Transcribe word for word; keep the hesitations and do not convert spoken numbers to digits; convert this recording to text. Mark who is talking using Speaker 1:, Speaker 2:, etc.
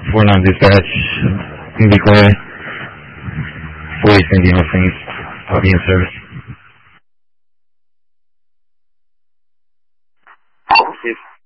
Speaker 1: four nine dispatch. Can you be clear? forty Indiana Saints. I'll be in service.
Speaker 2: If